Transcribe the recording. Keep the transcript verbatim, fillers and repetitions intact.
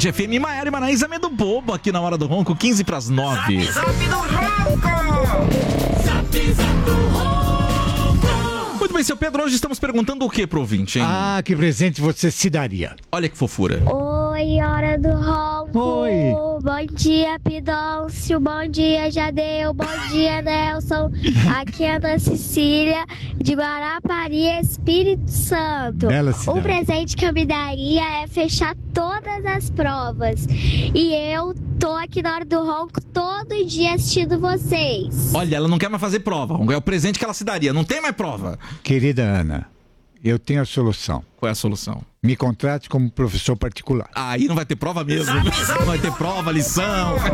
Band F M, Maiara e Maraísa, medo bobo aqui na Hora do Ronco, quinze para as nove. Zap, zap do Ronco! Zap, zap do Ronco! Muito bem, seu Pedro, hoje estamos perguntando o que pro ouvinte, hein? Ah, que presente você se daria? Olha que fofura. Oi, Hora do Ronco. Oi. Bom dia, Pidôncio. Bom dia, Jadeu. Bom dia, Nelson. Aqui é a Ana Cecília, de Guarapari, Espírito Santo. Bela cidade. O presente que eu me daria é fechar todas as provas. E eu tô aqui na Hora do Ronco todo dia assistindo vocês. Olha, ela não quer mais fazer prova. É o presente que ela se daria. Não tem mais prova. Querida Ana, eu tenho a solução. Qual é a solução? Me contrate como professor particular. Aí não vai ter prova mesmo. Não vai ter prova, lição.